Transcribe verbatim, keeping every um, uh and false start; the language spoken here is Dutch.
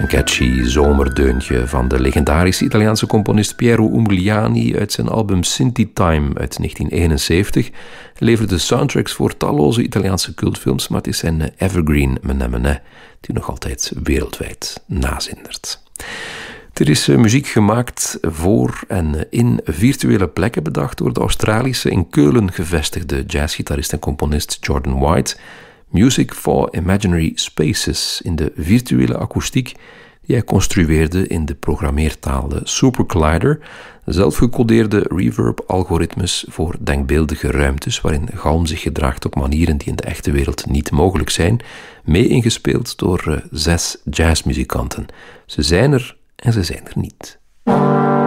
Een catchy zomerdeuntje van de legendarische Italiaanse componist Piero Umiliani uit zijn album Sinti Time uit negentien eenenzeventig. Hij leverde soundtracks voor talloze Italiaanse cultfilms, maar het is zijn evergreen Menè Menè die nog altijd wereldwijd nazindert. Er is muziek gemaakt voor en in virtuele plekken bedacht door de Australische in Keulen gevestigde jazzgitarist en componist Jordan White. Music for Imaginary Spaces in de virtuele akoestiek die hij construeerde in de programmeertaal de SuperCollider, zelfgecodeerde reverb-algoritmes voor denkbeeldige ruimtes waarin galm zich gedraagt op manieren die in de echte wereld niet mogelijk zijn, mee ingespeeld door uh, zes jazzmuzikanten. Ze zijn er en ze zijn er niet.